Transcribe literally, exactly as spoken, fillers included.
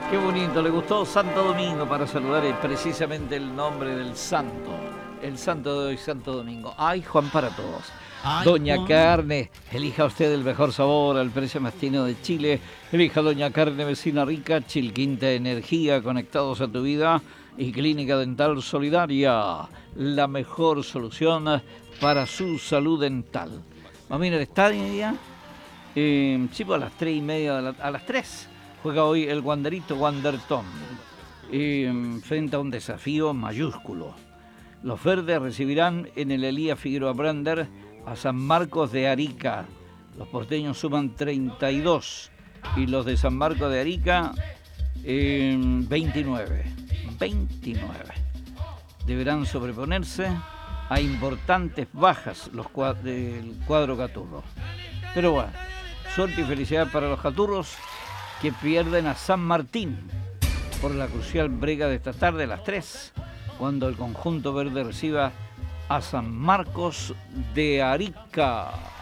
Qué bonito, le gustó Santo Domingo para saludar precisamente el nombre del santo. El santo de hoy, Santo Domingo. ¡Ay, Juan para todos! Ay, Doña Juan. Carne, elija usted el mejor sabor al precio más fino de Chile. Elija Doña Carne, vecina rica, Chilquinta Energía, conectados a tu vida. Y Clínica Dental Solidaria, la mejor solución para su salud dental. Vamos a ir al estadio ya. Eh, sí, pues a las tres y media, de la, a las tres, juega hoy el Wanderito Wanderton. Eh, frente a un desafío mayúsculo. Los verdes recibirán en el Elías Figueroa Brander a San Marcos de Arica. Los porteños suman treinta y dos y los de San Marcos de Arica eh, veintinueve. veintinueve. Deberán sobreponerse a importantes bajas los cuad- del cuadro caturro. Pero bueno, suerte y felicidad para los caturros que pierden a San Martín por la crucial brega de esta tarde a las tres, cuando el conjunto verde reciba a San Marcos de Arica.